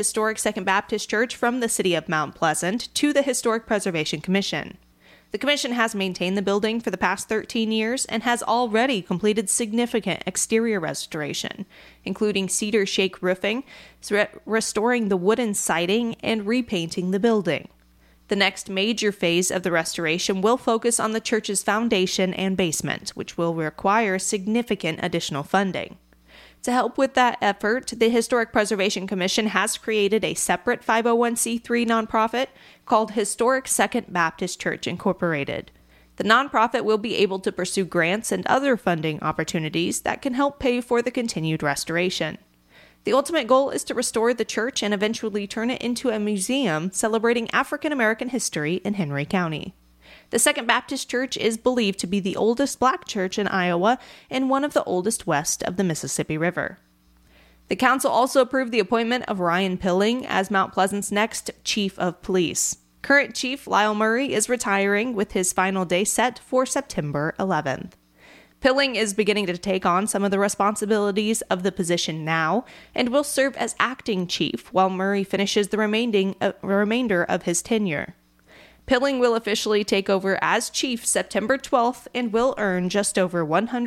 Historic Second Baptist Church from the city of Mount Pleasant to the Historic Preservation Commission. The commission has maintained the building for the past 13 years and has already completed significant exterior restoration, including cedar shake roofing, restoring the wooden siding, and repainting the building. The next major phase of the restoration will focus on the church's foundation and basement, which will require significant additional funding. To help with that effort, the Historic Preservation Commission has created a separate 501c3 nonprofit called Historic Second Baptist Church Incorporated. The nonprofit will be able to pursue grants and other funding opportunities that can help pay for the continued restoration. The ultimate goal is to restore the church and eventually turn it into a museum celebrating African American history in Henry County. The Second Baptist Church is believed to be the oldest black church in Iowa and one of the oldest west of the Mississippi River. The council also approved the appointment of Ryan Pilling as Mount Pleasant's next chief of police. Current Chief Lyle Murray is retiring with his final day set for September 11th. Pilling is beginning to take on some of the responsibilities of the position now and will serve as acting chief while Murray finishes the remainder of his tenure. Pilling will officially take over as chief September 12th and will earn just over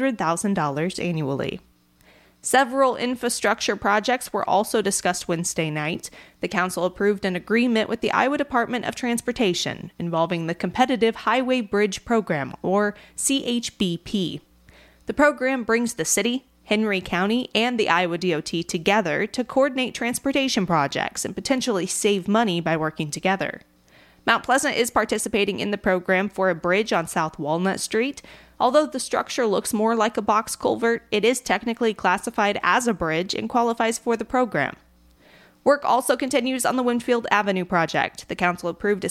$100,000 annually. Several infrastructure projects were also discussed Wednesday night. The council approved an agreement with the Iowa Department of Transportation involving the Competitive Highway Bridge Program, or CHBP. The program brings the city, Henry County, and the Iowa DOT together to coordinate transportation projects and potentially save money by working together. Mount Pleasant is participating in the program for a bridge on South Walnut Street. Although the structure looks more like a box culvert, it is technically classified as a bridge and qualifies for the program. Work also continues on the Winfield Avenue project. The council approved a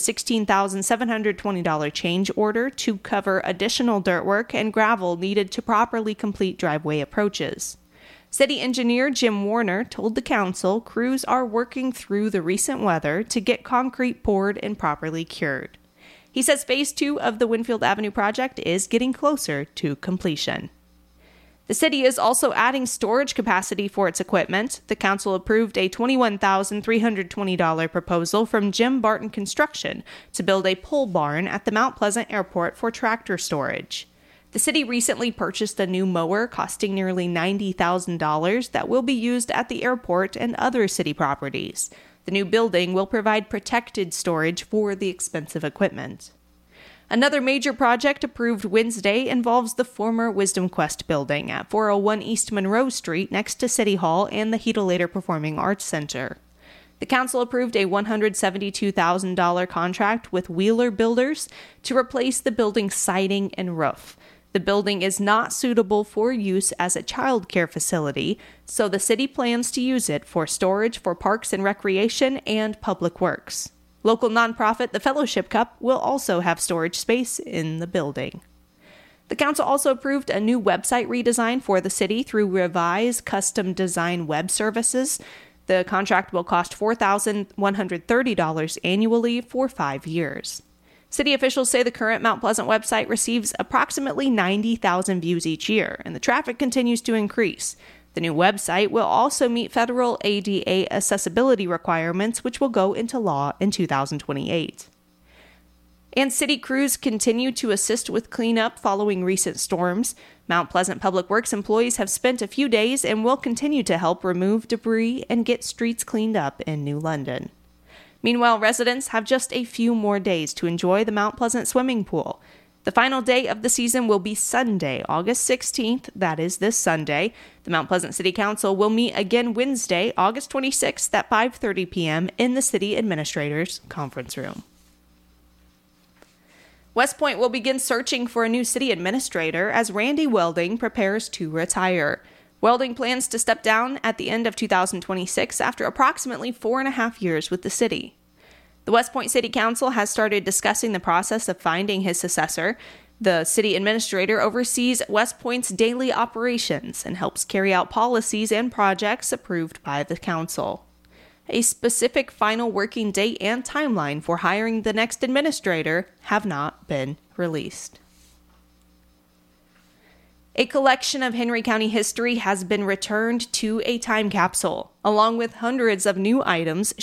$16,720 change order to cover additional dirt work and gravel needed to properly complete driveway approaches. City engineer Jim Warner told the council crews are working through the recent weather to get concrete poured and properly cured. He says Phase 2 of the Winfield Avenue project is getting closer to completion. The city is also adding storage capacity for its equipment. The council approved a $21,320 proposal from Jim Barton Construction to build a pole barn at the Mount Pleasant Airport for tractor storage. The city recently purchased a new mower costing nearly $90,000 that will be used at the airport and other city properties. The new building will provide protected storage for the expensive equipment. Another major project approved Wednesday involves the former Wisdom Quest building at 401 East Monroe Street next to City Hall and the Hedelater Performing Arts Center. The council approved a $172,000 contract with Wheeler Builders to replace the building's siding and roof. The building is not suitable for use as a child care facility, so the city plans to use it for storage for parks and recreation and public works. Local nonprofit The Fellowship Cup will also have storage space in the building. The council also approved a new website redesign for the city through Revise Custom Design Web Services. The contract will cost $4,130 annually for 5 years. City officials say the current Mount Pleasant website receives approximately 90,000 views each year, and the traffic continues to increase. The new website will also meet federal ADA accessibility requirements, which will go into law in 2028. And city crews continue to assist with cleanup following recent storms. Mount Pleasant Public Works employees have spent a few days and will continue to help remove debris and get streets cleaned up in New London. Meanwhile, residents have just a few more days to enjoy the Mount Pleasant swimming pool. The final day of the season will be Sunday, August 16th. That is this Sunday. The Mount Pleasant City Council will meet again Wednesday, August 26th at 5:30 p.m. in the City Administrator's Conference Room. West Point will begin searching for a new city administrator as Randy Welding prepares to retire. Welding plans to step down at the end of 2026 after approximately 4.5 years with the city. The West Point City Council has started discussing the process of finding his successor. The city administrator oversees West Point's daily operations and helps carry out policies and projects approved by the council. A specific final working date and timeline for hiring the next administrator have not been released. A collection of Henry County history has been returned to a time capsule, along with hundreds of new items